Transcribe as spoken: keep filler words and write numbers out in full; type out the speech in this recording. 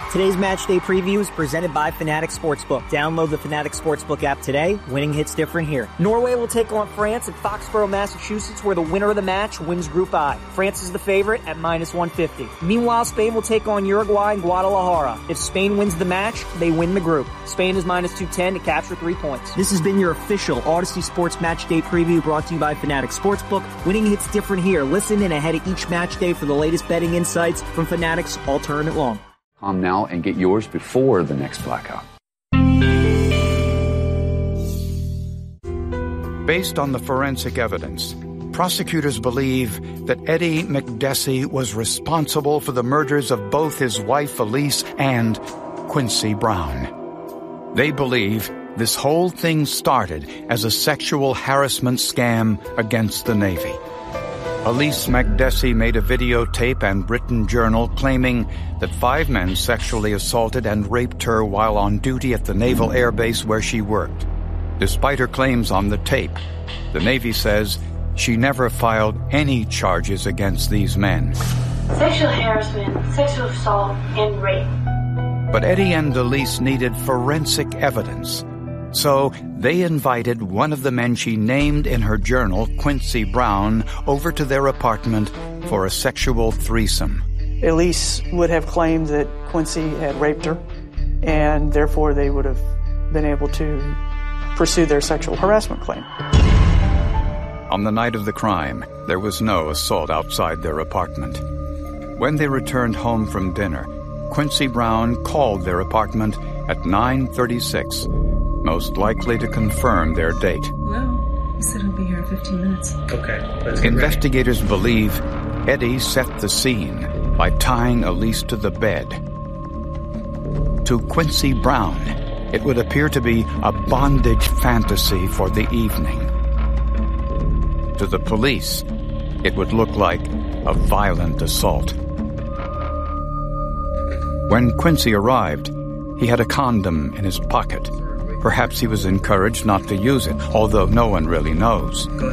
Today's match day preview is presented by Fanatics Sportsbook. Download the Fanatics Sportsbook app today. Winning hits different here. Norway will take on France at Foxborough, Massachusetts, where the winner of the match wins Group I. France is the favorite at minus one fifty. Meanwhile, Spain will take on Uruguay in Guadalajara. If Spain wins the match, they win the group. Spain is minus two ten to capture three points. This has been your official Odyssey Sports Match Day preview brought to you by Fanatics Sportsbook. Winning hits different here. Listen in ahead of each match day for the latest betting insights from Fanatics All Tournament Long. Come now and get yours before the next blackout. Based on the forensic evidence, prosecutors believe that Eddie McDessie was responsible for the murders of both his wife Elise and Quincy Brown. They believe this whole thing started as a sexual harassment scam against the Navy. Elise McDessie made a videotape and written journal claiming that five men sexually assaulted and raped her while on duty at the Naval Air Base where she worked. Despite her claims on the tape, the Navy says she never filed any charges against these men. Sexual harassment, sexual assault, and rape. But Eddie and Elise needed forensic evidence. So they invited one of the men she named in her journal, Quincy Brown, over to their apartment for a sexual threesome. Elise would have claimed that Quincy had raped her, and therefore they would have been able to pursue their sexual harassment claim. On the night of the crime, there was no assault outside their apartment. When they returned home from dinner, Quincy Brown called their apartment at nine thirty-six, most likely to confirm their date. No, he said he'll be here in fifteen minutes. Okay. Let's get Investigators ready. believe Eddie set the scene by tying Elise to the bed. To Quincy Brown, it would appear to be a bondage fantasy for the evening. To the police, it would look like a violent assault. When Quincy arrived, he had a condom in his pocket. Perhaps he was encouraged not to use it, although no one really knows.